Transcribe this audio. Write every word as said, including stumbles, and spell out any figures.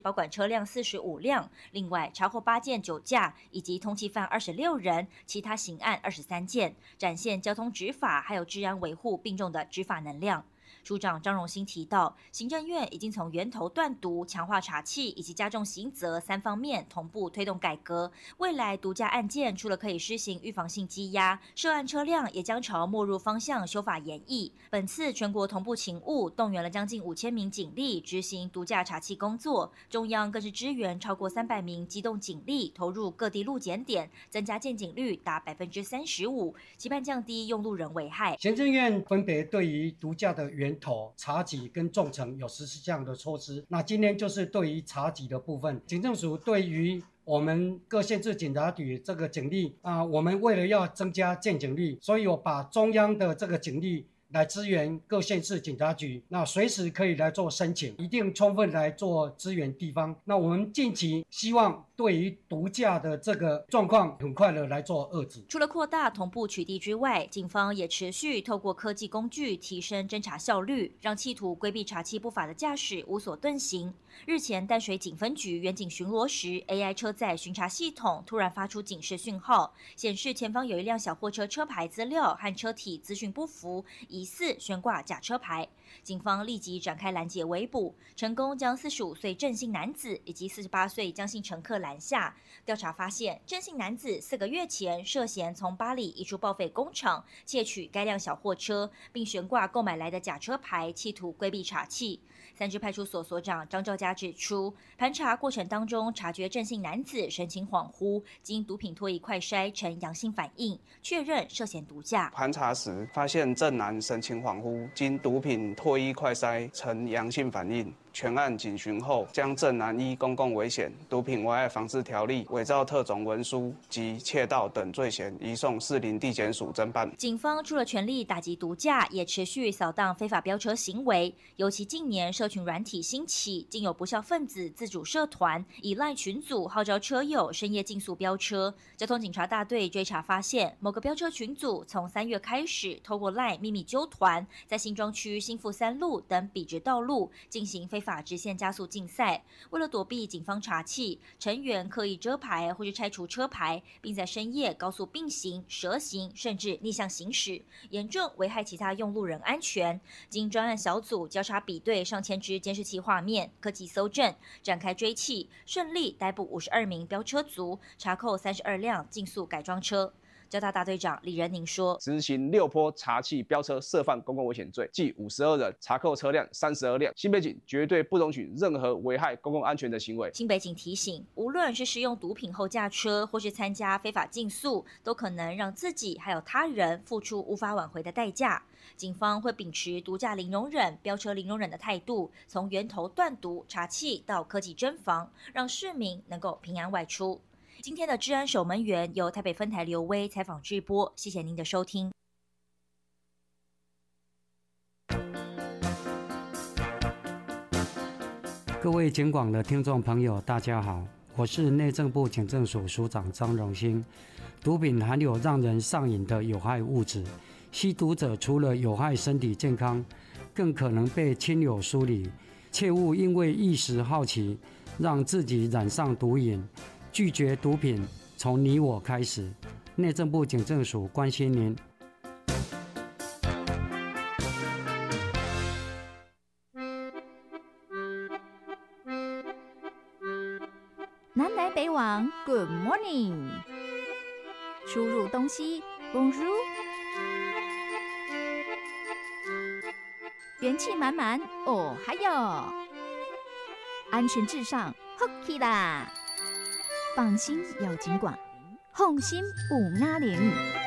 保管车辆四十五辆，另外查获八件酒驾以及通缉犯二十六人，其他刑案二十三件，展现交通执法还有治安维护并重的执法能量。署长张荣兴提到，行政院已经从源头断毒、强化查缉以及加重刑责三方面同步推动改革。未来毒驾案件除了可以施行预防性羁押，涉案车辆也将朝没入方向修法研议。本次全国同步勤务，动员了将近五千名警力执行毒驾查缉工作，中央更是支援超过三百名机动警力投入各地路检点，增加见警率达百分之三十五，期盼降低用路人危害。 行政院分别对于毒驾的源头、查缉跟重惩有实施这样的措施。那今天就是对于查缉的部分，警政署对于我们各县市警察局这个警力啊、呃，我们为了要增加见警率，所以我把中央的这个警力来支援各县市警察局，那随时可以来做申请，一定充分来做支援地方。那我们近期希望对于毒驾的这个状况很快的来做遏制。 除了扩大同步取缔之外，警方也持续透过科技工具提升侦查效率，让企图规避查缉不法的驾驶无所遁形。日前淡水警分局远警巡逻时 ，A I 车载巡查系统突然发出警示讯号，显示前方有一辆小货车车牌资料和车体资讯不符，疑似悬挂假车牌。警方立即展开拦截围捕，成功将四十五岁郑姓男子以及四十八岁江姓乘客拦下。调查发现，郑姓男子四个月前涉嫌从巴黎一处报废工厂窃取该辆小货车，并悬挂购买来的假车牌，企图规避查缉。三支派出所所长张兆佳指出，盘查过程当中察觉郑姓男子神情恍惚，经毒品脱液快筛呈阳性反应，确认涉嫌毒驾。 盘查时发现郑男神情恍惚，经毒品脱衣快筛呈阳性反应，全案警询后，将郑男依公共危险、毒品危害防治条例、伪造特种文书及窃盗等罪嫌移送士林地检署侦办。 警方除了全力打击毒驾，也持续扫荡非法飙车行为。尤其近年社群软体兴起，竟有不肖分子自主社团，以赖群组号召车友深夜竞速飙车。交通警察大队追查发现，某个飙车群组从三月开始，透过赖秘密纠团，在新庄区新富三路等笔直道路进行非法直线加速竞赛。为了躲避警方查缉，成员刻意遮牌或是拆除车牌，并在深夜高速并行、蛇行，甚至逆向行驶，严重危害其他用路人安全。经专案小组交叉比对上千支监视器画面，科技搜证，展开追缉，顺利逮捕五十二名飙车族，查扣三十二辆竞速改装车。交大大队长李仁宁说， 执行六波查缉飙车涉犯公共危险罪，计五十二人，查扣车辆三十二辆。新北警绝对不容许任何危害公共安全的行为。 新北警提醒，无论是使用毒品后驾车，或是参加非法竞速，都可能让自己还有他人付出无法挽回的代价。警方会秉持毒驾零容忍、飙车零容忍的态度，从源头断毒、查缉到科技侦防，让市民能够平安外出。今天的治安守门员由台北分台刘威采访直播，谢谢您的收听。 各位警广的听众朋友，大家好，我是内政部警政署署长张荣兴。毒品含有让人上瘾的有害物质，吸毒者除了有害身体健康，更可能被亲友疏离，切勿因为一时好奇，让自己染上毒瘾。拒绝毒品，从你我开始。内政部警政署关心您。 南来北往 ，Good morning。输入东西 ，Bonjour。元气满满，哦，还有安全至上 ，Hockey 啦。放心有警广，放心有压铃。